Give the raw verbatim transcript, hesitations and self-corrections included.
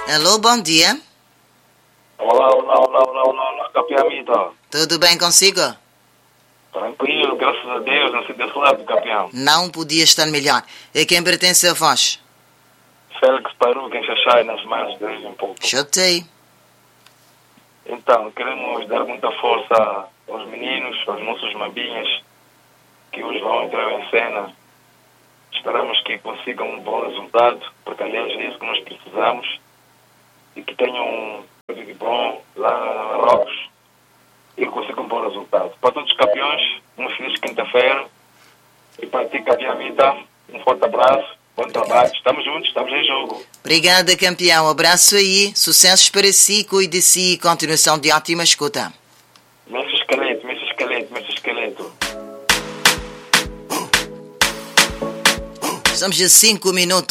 Alô, bom dia. Olá, olá, olá, olá, olá, olá, campeão Mita. Tudo bem consigo? Tranquilo, graças a Deus, não sei desse lado, campeão. Não podia estar melhor. A quem pertence a voz? Félix Paru, quem chachai nas mãos desde um pouco. Chutei. Então, queremos dar muita força aos meninos, aos nossos mambinhas, que hoje vão entrar em cena. Esperamos que consigam um bom resultado, porque aliás é isso que nós precisamos. E que tenham um de bom lá na Marrocos e que consigam um bom resultado. Para todos os campeões, uma feliz quinta-feira. E para ti, campeão Mita, um forte abraço, bom trabalho. Estamos juntos, estamos em jogo. Obrigada, campeão. Abraço aí. Sucessos para si, cuide de si e continuação de ótima escuta. Mexe esqueleto, mexe esqueleto, mexe esqueleto. Estamos a cinco minutos.